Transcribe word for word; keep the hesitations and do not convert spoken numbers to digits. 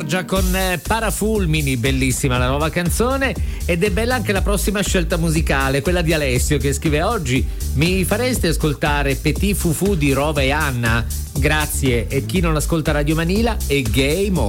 Già con eh, Parafulmini, bellissima la nuova canzone, ed è bella anche la prossima scelta musicale, quella di Alessio, che scrive: oggi mi fareste ascoltare Petit Fufu di Rova e Anna? Grazie, e chi non ascolta Radio Manila è Game On.